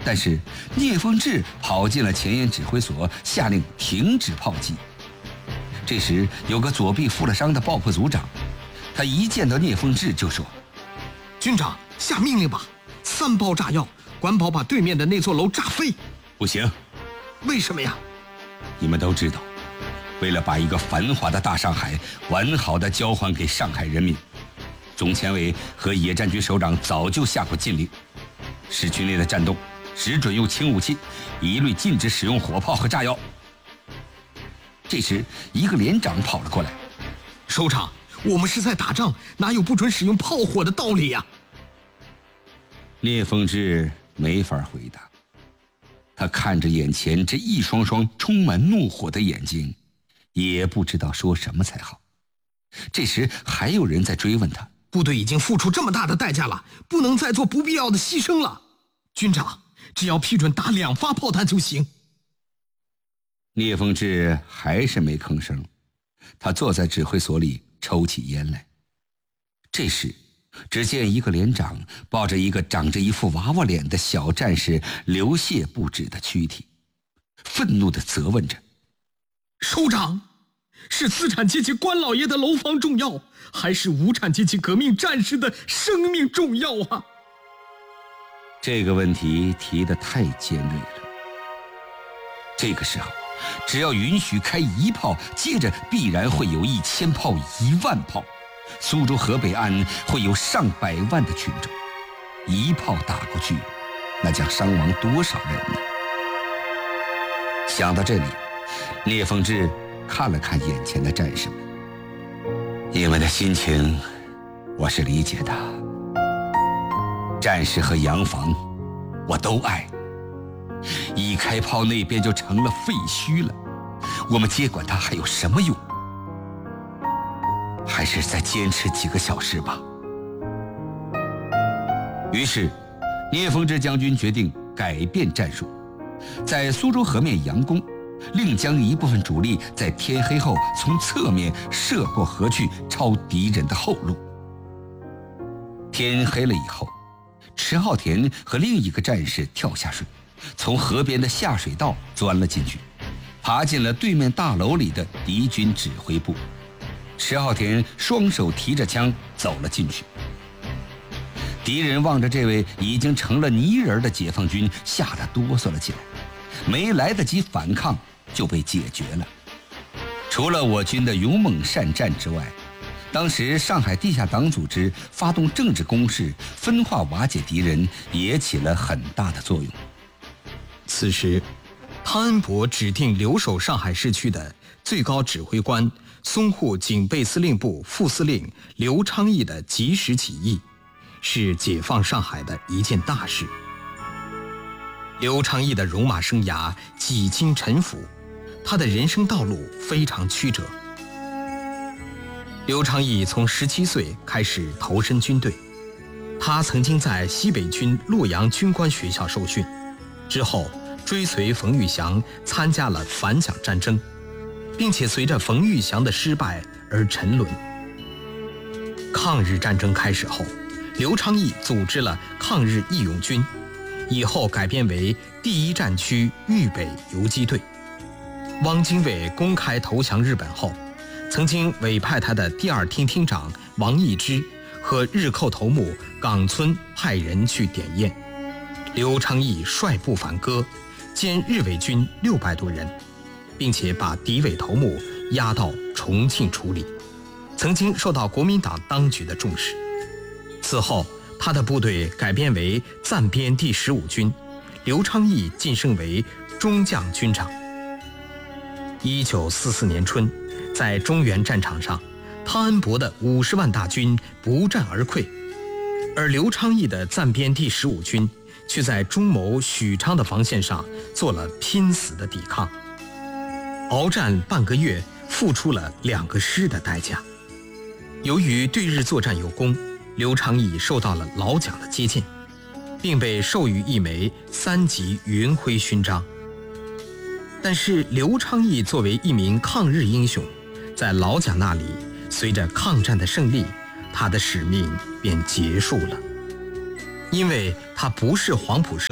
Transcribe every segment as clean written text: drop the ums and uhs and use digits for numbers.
但是聂凤智跑进了前沿指挥所，下令停止炮击。这时有个左臂负了伤的爆破组长，他一见到聂凤智就说：“ 军长，下命令吧，3包炸药，管保把对面的那座楼炸飞。”“ 不行。”“ 为什么呀？”“ 你们都知道，为了把一个繁华的大上海完好的交还给上海人民，总前委和野战军首长早就下过禁令，市区内的战斗只准用轻武器，一律禁止使用火炮和炸药。”这时一个连长跑了过来：“ 首长，我们是在打仗，哪有不准使用炮火的道理呀？” 聂凤智没法回答，他看着眼前这一双双充满怒火的眼睛，也不知道说什么才好。这时还有人在追问他：“ 部队已经付出这么大的代价了，不能再做不必要的牺牲了。军长，只要批准打2发炮弹就行。” 聂凤智还是没吭声，他坐在指挥所里抽起烟来。这时只见一个连长抱着一个长着一副娃娃脸的小战士流血不止的躯体，愤怒地责问着：“ 首长，是资产阶级官老爷的楼房重要，还是无产阶级革命战士的生命重要啊？” 这个问题提得太尖锐了。这个时候只要允许开1炮，接着必然会有1000炮、1万炮，苏州河北岸会有上百万的群众，一炮打过去，那将伤亡多少人呢？想到这里，聂凤智看了看眼前的战士们，你们的心情我是理解的，战士和洋房我都爱，一开炮那边就成了废墟了，我们接管它还有什么用？还是再坚持几个小时吧。于是聂凤智将军决定改变战术，在苏州河面佯攻，另将一部分主力在天黑后从侧面射过河去，抄敌人的后路。天黑了以后，迟浩田和另一个战士跳下水，从河边的下水道钻了进去，爬进了对面大楼里的敌军指挥部。迟浩田双手提着枪走了进去。敌人望着这位已经成了泥人的解放军，吓得哆嗦了起来，没来得及反抗就被解决了。除了我军的勇猛善战之外，当时上海地下党组织发动政治攻势，分化瓦解敌人，也起了很大的作用。 此时汤恩伯指定留守上海市区的最高指挥官淞沪警备司令部副司令刘昌义的及时起义，是解放上海的一件大事。刘昌义的戎马生涯几经沉浮，他的人生道路非常曲折。刘昌义从17岁开始投身军队，他曾经在西北军洛阳军官学校受训，之后追随冯玉祥参加了反蒋战争，并且随着冯玉祥的失败而沉沦。抗日战争开始后，刘昌义组织了抗日义勇军，以后改编为第1战区豫北游击队。汪精卫公开投降日本后，曾经委派他的第2厅厅长王易之和日寇头目冈村派人去点验。刘昌义率部反戈，歼日伪军600多人，并且把敌伪头目押到重庆处理，曾经受到国民党当局的重视。此后他的部队改编为暂编第15军，刘昌义晋升为中将军长。1944年春，在中原战场上，汤恩伯的50万大军不战而溃，而刘昌义的暂编第15军却在中牟许昌的防线上做了拼死的抵抗，鏖战半个月，付出了2个师的代价。由于对日作战有功，刘昌义受到了老蒋的接见，并被授予一枚3级云辉勋章。但是刘昌义作为一名抗日英雄，在老蒋那里，随着抗战的胜利，他的使命便结束了。因为他不是黄埔生，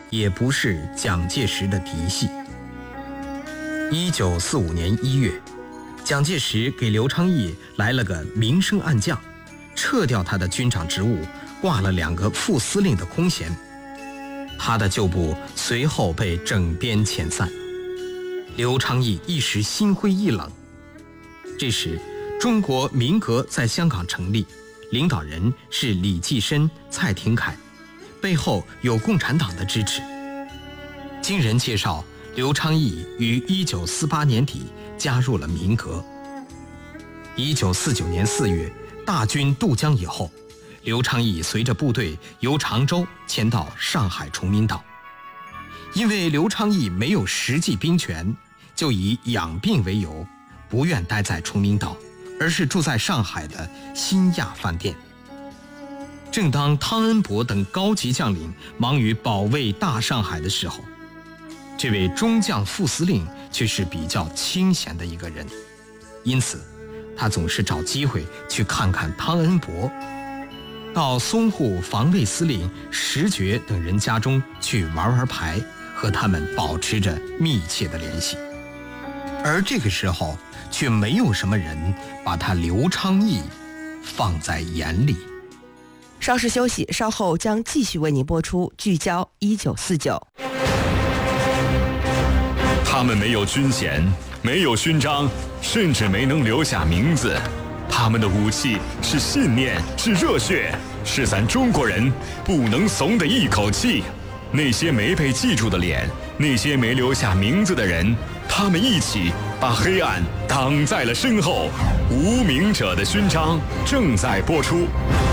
也不是蒋介石的嫡系。1945年1月，蒋介石给刘昌义来了个明升暗降，撤掉他的军长职务，挂了2个副司令的空衔。他的旧部随后被整编遣散，刘昌义一时心灰意冷。这时，中国民革在香港成立，领导人是李济深、蔡廷锴，背后有共产党的支持。经人介绍，刘昌义于1948年底加入了民革。1949年4月，大军渡江以后，刘昌义随着部队由常州迁到上海崇明岛。因为刘昌义没有实际兵权，就以养病为由，不愿待在崇明岛，而是住在上海的新亚饭店。正当汤恩伯等高级将领忙于保卫大上海的时候，这位中将副司令却是比较清闲的一个人，因此他总是找机会去看看汤恩伯，到淞沪防卫司令石觉等人家中去玩牌，和他们保持着密切的联系。而这个时候却没有什么人把他刘昌义放在眼里。 稍事休息，稍后将继续为您播出聚焦1949。 他们没有军衔，没有勋章，甚至没能留下名字。他们的武器是信念，是热血，是咱中国人不能怂的一口气。那些没被记住的脸，那些没留下名字的人，他们一起把黑暗挡在了身后。无名者的勋章正在播出。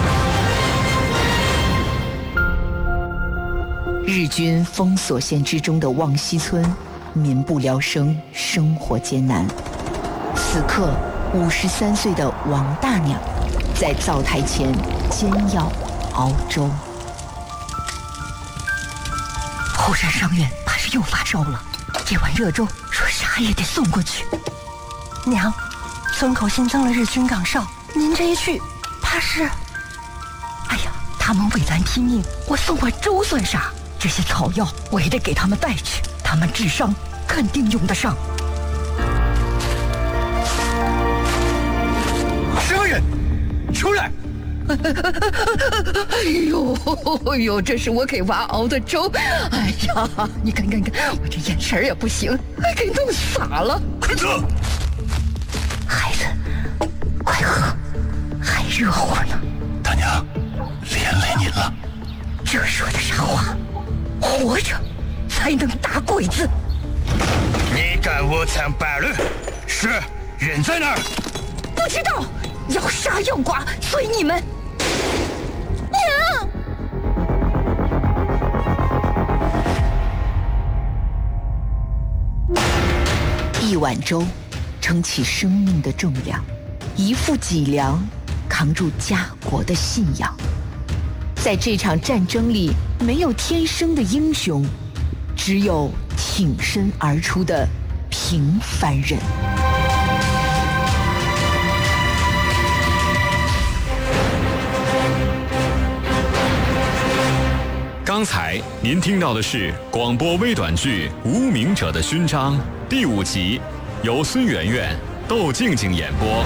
日军封锁线之中的望西村，民不聊生，生活艰难。此刻53岁的王大娘在灶台前煎药熬粥。 后山伤员怕是又发烧了，这碗热粥说啥也得送过去。娘，村口新增了日军岗哨，您这一去怕是……哎呀，他们为咱拼命，我送碗粥算啥？这些草药我也得给他们带去，他们治伤肯定用得上。 商人，出来！ 哎呦，这是我给娃熬的粥。哎呀，你看，我这眼神也不行，还给弄洒了。 快走！ 孩子，快喝，还热乎呢。 大娘，连累您了。 这说的啥话？活着才能打鬼子。 你敢窝藏八路？是，人在哪儿？ 不知道，要杀要剐随你们。娘！ 一碗粥撑起生命的重量，一副脊梁扛住家国的信仰。在这场战争里，没有天生的英雄，只有挺身而出的平凡人。 刚才您听到的是广播微短剧《无名者的勋章》第5集，由孙媛媛、窦静静演播。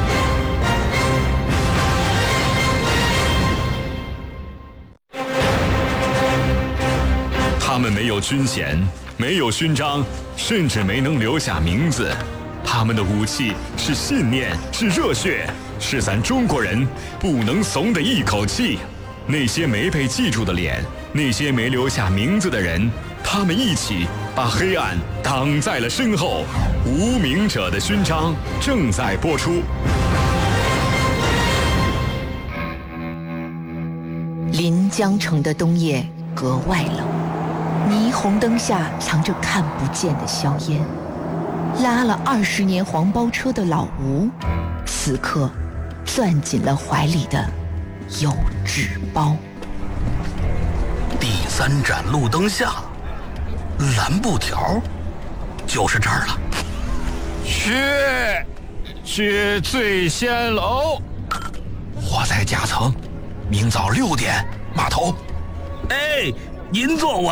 他们没有军衔，没有勋章，甚至没能留下名字。他们的武器是信念，是热血，是咱中国人不能怂的一口气。那些没被记住的脸，那些没留下名字的人，他们一起把黑暗挡在了身后。无名者的勋章正在播出。 临江城的冬夜格外冷，霓虹灯下藏着看不见的硝烟。拉了20年黄包车的老吴，此刻攥紧了怀里的油纸包。 第3盏路灯下，蓝布条，就是这儿了。去醉仙楼。我在夹层，明早6点码头。哎，您坐我